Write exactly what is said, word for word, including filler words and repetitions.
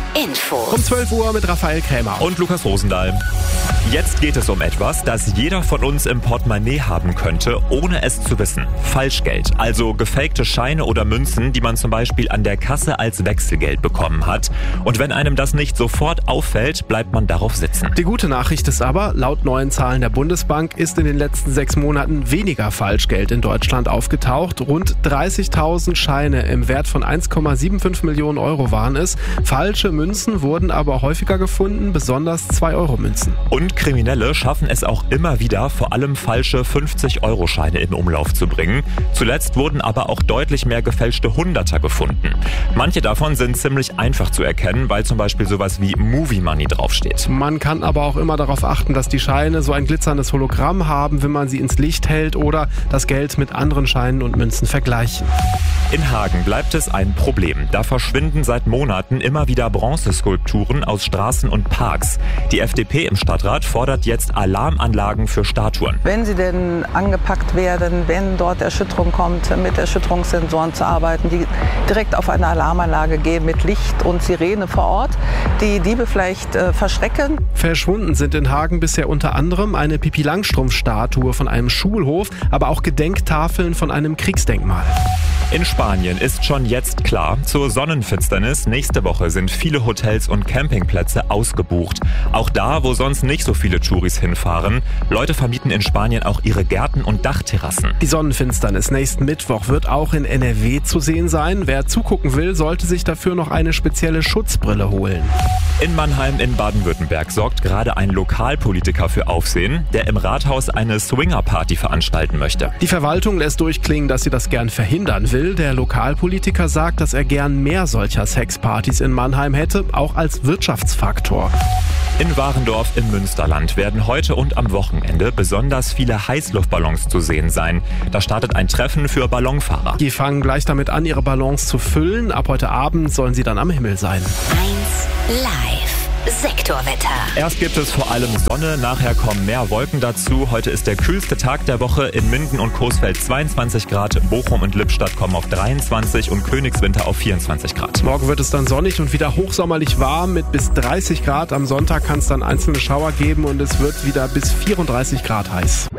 Info. Um zwölf Uhr mit Raphael Krämer. Und Lukas Rosendahl. Jetzt geht es um etwas, das jeder von uns im Portemonnaie haben könnte, ohne es zu wissen. Falschgeld, also gefakte Scheine oder Münzen, die man zum Beispiel an der Kasse als Wechselgeld bekommen hat. Und wenn einem das nicht sofort auffällt, bleibt man darauf sitzen. Die gute Nachricht ist aber, laut neuen Zahlen der Bundesbank ist in den letzten sechs Monaten weniger Falschgeld in Deutschland aufgetaucht. Rund dreißigtausend Scheine im Wert von eins Komma fünfundsiebzig Millionen Euro waren es. Falsche Münzen wurden aber häufiger gefunden, besonders zwei Euro Münzen. Und Kriminelle schaffen es auch immer wieder, vor allem falsche fünfzig Euro Scheine in Umlauf zu bringen. Zuletzt wurden aber auch deutlich mehr gefälschte Hunderter gefunden. Manche davon sind ziemlich einfach zu erkennen, weil zum Beispiel sowas wie Movie Money draufsteht. Man kann aber auch immer darauf achten, dass die Scheine so ein glitzerndes Hologramm haben, wenn man sie ins Licht hält oder das Geld mit anderen Scheinen und Münzen vergleichen. In Hagen bleibt es ein Problem. Da verschwinden seit Monaten immer wieder Bronzeskulpturen aus Straßen und Parks. Die F D P im Stadtrat fordert jetzt Alarmanlagen für Statuen. Wenn sie denn angepackt werden, wenn dort Erschütterung kommt, mit Erschütterungssensoren zu arbeiten, die direkt auf eine Alarmanlage gehen mit Licht und Sirene vor Ort, die Diebe vielleicht äh, verschrecken. Verschwunden sind in Hagen bisher unter anderem eine Pippi-Langstrumpf-Statue von einem Schulhof, aber auch Gedenktafeln von einem Kriegsdenkmal. In Spanien ist schon jetzt klar, zur Sonnenfinsternis nächste Woche sind viele Hotels und Campingplätze ausgebucht. Auch da, wo sonst nicht so viele Touris hinfahren. Leute vermieten in Spanien auch ihre Gärten und Dachterrassen. Die Sonnenfinsternis nächsten Mittwoch wird auch in N R W zu sehen sein. Wer zugucken will, sollte sich dafür noch eine spezielle Schutzbrille holen. In Mannheim in Baden-Württemberg sorgt gerade ein Lokalpolitiker für Aufsehen, der im Rathaus eine Swingerparty veranstalten möchte. Die Verwaltung lässt durchklingen, dass sie das gern verhindern will. Der Lokalpolitiker sagt, dass er gern mehr solcher Sexpartys in Mannheim hätte, auch als Wirtschaftsfaktor. In Warendorf im Münsterland werden heute und am Wochenende besonders viele Heißluftballons zu sehen sein. Da startet ein Treffen für Ballonfahrer. Die fangen gleich damit an, ihre Ballons zu füllen. Ab heute Abend sollen sie dann am Himmel sein. eins Live. Sektorwetter. Erst gibt es vor allem Sonne, nachher kommen mehr Wolken dazu. Heute ist der kühlste Tag der Woche. In Minden und Coesfeld zweiundzwanzig Grad, Bochum und Lippstadt kommen auf dreiundzwanzig und Königswinter auf vierundzwanzig Grad. Morgen wird es dann sonnig und wieder hochsommerlich warm mit bis dreißig Grad. Am Sonntag kann es dann einzelne Schauer geben und es wird wieder bis vierunddreißig Grad heiß.